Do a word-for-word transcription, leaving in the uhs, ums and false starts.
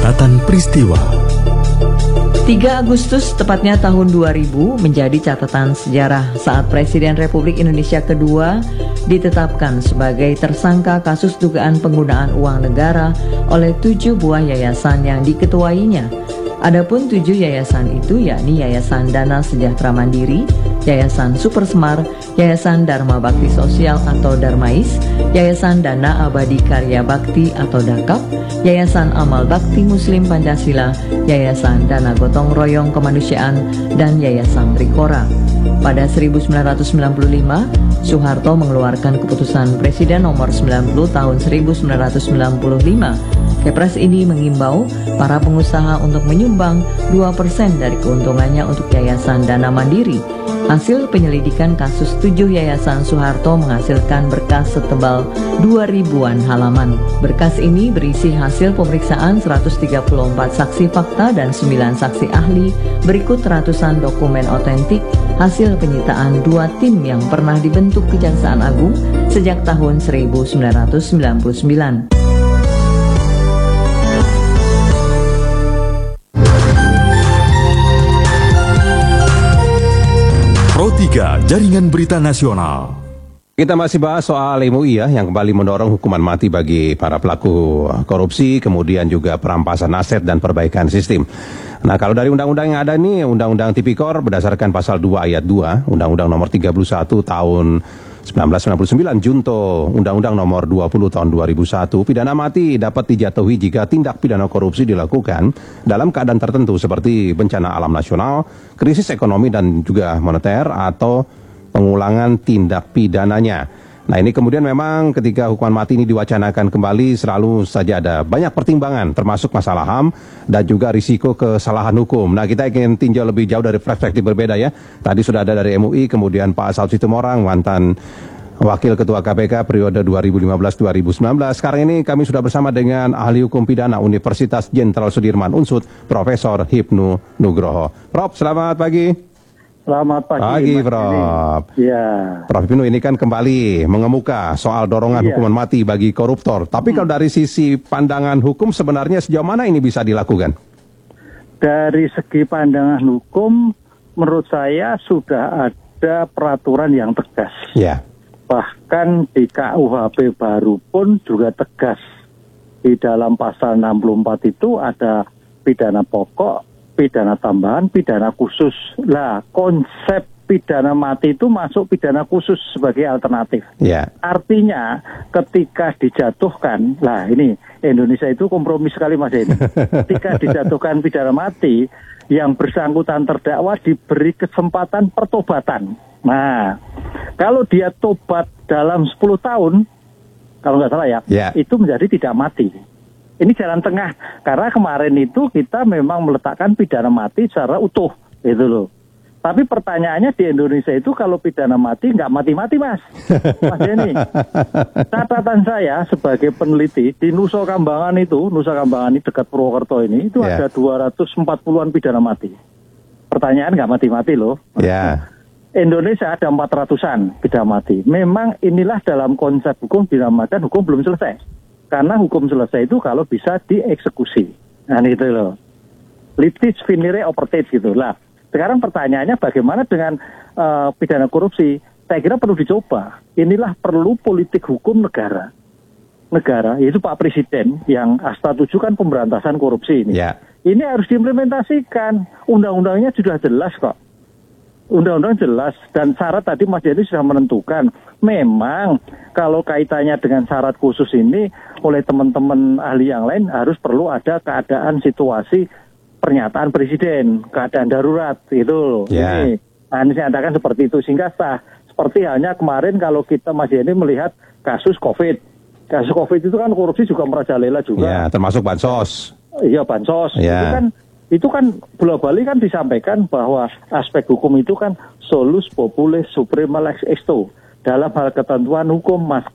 Catatan Peristiwa. tiga Agustus tepatnya tahun dua ribu menjadi catatan sejarah saat Presiden Republik Indonesia kedua ditetapkan sebagai tersangka kasus dugaan penggunaan uang negara oleh tujuh buah yayasan yang diketuainya. Adapun tujuh yayasan itu yakni Yayasan Dana Sejahtera Mandiri, Yayasan Super Semar, Yayasan Dharma Bakti Sosial atau Darmais, Yayasan Dana Abadi Karya Bakti atau Dakap, Yayasan Amal Bakti Muslim Pancasila, Yayasan Dana Gotong Royong Kemanusiaan, dan Yayasan Rikora. Pada seribu sembilan ratus sembilan puluh lima, Soeharto mengeluarkan keputusan Presiden nomor sembilan puluh tahun seribu sembilan ratus sembilan puluh lima. Kepres ini mengimbau para pengusaha untuk menyumbang dua persen dari keuntungannya untuk Yayasan Dana Mandiri. Hasil penyelidikan kasus tujuh yayasan Soeharto menghasilkan berkas setebal dua ribuan halaman. Berkas ini berisi hasil pemeriksaan seratus tiga puluh empat saksi fakta dan sembilan saksi ahli, berikut ratusan dokumen otentik, hasil penyitaan dua tim yang pernah dibentuk Kejaksaan Agung sejak tahun seribu sembilan ratus sembilan puluh sembilan. Pro tiga Jaringan Berita Nasional. Kita masih bahas soal M U I ya, yang kembali mendorong hukuman mati bagi para pelaku korupsi, kemudian juga perampasan aset dan perbaikan sistem. Nah, kalau dari undang-undang yang ada ini, Undang-Undang Tipikor berdasarkan pasal dua ayat dua, Undang-Undang nomor tiga puluh satu tahun seribu sembilan ratus sembilan puluh sembilan, Junto Undang-Undang nomor dua puluh tahun dua ribu satu, pidana mati dapat dijatuhi jika tindak pidana korupsi dilakukan dalam keadaan tertentu seperti bencana alam nasional, krisis ekonomi dan juga moneter, atau pengulangan tindak pidananya. Nah, ini kemudian memang ketika hukuman mati ini diwacanakan kembali selalu saja ada banyak pertimbangan termasuk masalah H A M dan juga risiko kesalahan hukum. Nah, kita ingin tinjau lebih jauh dari perspektif berbeda ya. Tadi sudah ada dari M U I, kemudian Pak Saud Situmorang, mantan Wakil Ketua K P K periode dua ribu lima belas dua ribu sembilan belas. Sekarang ini kami sudah bersama dengan ahli hukum pidana Universitas Jenderal Sudirman U N S U D, Profesor Hipnu Nugroho. Prof, selamat pagi. Selamat pagi, pagi Prof. Ya. Prof Hipnu ini kan kembali mengemuka soal dorongan ya. hukuman mati bagi koruptor. Tapi hmm. kalau dari sisi pandangan hukum sebenarnya sejauh mana ini bisa dilakukan? Dari segi pandangan hukum, menurut saya sudah ada peraturan yang tegas. Ya. Bahkan di K U H P baru pun juga tegas. Di dalam pasal enam puluh empat itu ada pidana pokok, pidana tambahan, pidana khusus. Lah, konsep pidana mati itu masuk pidana khusus sebagai alternatif. Yeah. Artinya, ketika dijatuhkan, lah ini Indonesia itu kompromi sekali Mas ini. Ketika dijatuhkan pidana mati, yang bersangkutan terdakwa diberi kesempatan pertobatan. Nah, kalau dia tobat dalam sepuluh tahun, kalau nggak salah ya, yeah. itu menjadi tidak mati. Ini jalan tengah, karena kemarin itu kita memang meletakkan pidana mati secara utuh, gitu loh. Tapi pertanyaannya di Indonesia itu kalau pidana mati nggak mati-mati Mas. Mas Denny, catatan saya sebagai peneliti di Nusa Kambangan itu, Nusa Kambangan ini dekat Purwokerto ini, itu yeah. ada dua ratus empat puluhan pidana mati. Pertanyaan nggak mati-mati loh. Yeah. Indonesia ada empat ratusan pidana mati. Memang inilah dalam konsep hukum dinamakan hukum belum selesai. Karena hukum selesai itu kalau bisa dieksekusi. Nah itu loh. Litis finire operate gitu lah. Sekarang pertanyaannya bagaimana dengan uh, pidana korupsi? Saya kira perlu dicoba. Inilah perlu politik hukum negara. Negara, yaitu Pak Presiden yang asta tujuh kan pemberantasan korupsi ini. Yeah. Ini harus diimplementasikan. Undang-undangnya sudah jelas kok. Undang-undang jelas dan syarat tadi Mas Jadi sudah menentukan. Memang kalau kaitannya dengan syarat khusus ini oleh teman-teman ahli yang lain harus perlu ada keadaan situasi pernyataan presiden, keadaan darurat itu. Yeah. Ini, nah, ini saya katakan seperti itu sehingga sah. Seperti halnya kemarin kalau kita Mas Jadi melihat kasus COVID. Kasus COVID itu kan korupsi juga merajalela juga. Ya, yeah, termasuk bansos. Iya bansos. Yeah. Itu kan Itu kan bola-balik kan disampaikan bahwa aspek hukum itu kan solus populi suprema lex esto. Dalam hal ketentuan hukum